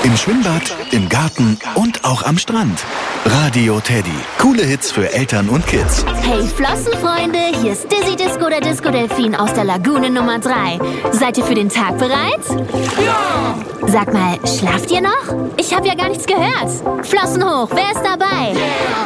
Im Schwimmbad, im Garten und auch am Strand. Radio Teddy. Coole Hits für Eltern und Kids. Hey Flossenfreunde, hier ist Dizzy Disco, der Disco-Delfin aus der Lagune Nummer 3. Seid ihr für den Tag bereit? Ja! Sag mal, schlaft ihr noch? Ich habe ja gar nichts gehört. Flossen hoch, wer ist dabei? Yeah.